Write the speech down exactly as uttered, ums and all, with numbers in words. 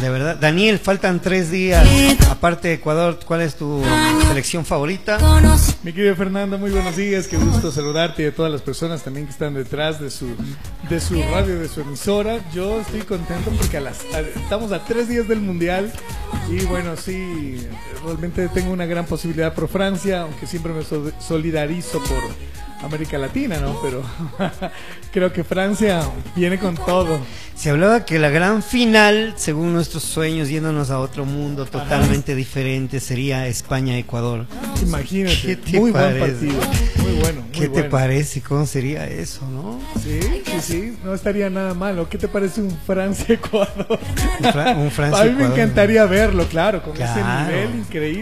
De verdad. Daniel, faltan tres días. Aparte de Ecuador, ¿cuál es tu selección favorita? Mi querido Fernando, muy buenos días. Qué gusto saludarte y a todas las personas también que están detrás de su, de su radio, de su emisora. Yo estoy contento porque a las, a, estamos a tres días del Mundial. Y bueno, sí, realmente tengo una gran posibilidad por Francia, aunque siempre me so- solidarizo por América Latina, ¿no? Pero creo que Francia viene con todo. Se hablaba que la gran final, según nuestros sueños, yéndonos a otro mundo totalmente Ajá. diferente, sería España-Ecuador. Imagínate, muy parece? buen partido, muy bueno. Muy ¿Qué bueno. te parece? ¿Cómo sería eso, no? Sí, sí, sí, no estaría nada malo. ¿Qué te parece un Francia-Ecuador? Un, Fra- un Francia-Ecuador. A mí me encantaría verlo, claro, con claro. ese nivel increíble.